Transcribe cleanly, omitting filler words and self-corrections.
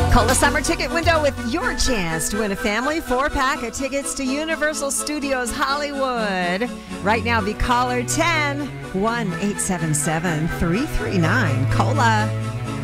Call the summer ticket window with your chance to win a family 4-pack of tickets to Universal Studios Hollywood. Right now, be caller 10, 1-877-339-COLA.